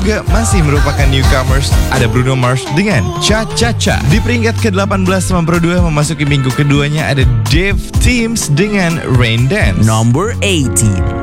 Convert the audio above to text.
juga masih merupakan newcomers. Ada Bruno Mars dengan Cha Cha Cha. Di peringkat ke-18 memperodua memasuki minggu keduanya ada Dave Teams dengan Rain Dance. Number 18.